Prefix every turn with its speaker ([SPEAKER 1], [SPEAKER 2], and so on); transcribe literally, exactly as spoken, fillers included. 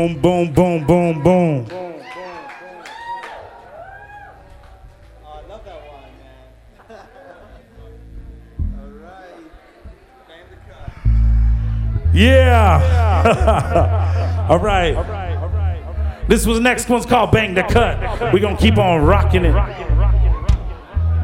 [SPEAKER 1] Boom, boom, boom, boom, boom.
[SPEAKER 2] Oh, I love that one, man. All right. Bang the cut.
[SPEAKER 1] Yeah. All right. This was the next one's called Bang the Cut. We're going to keep on rocking it.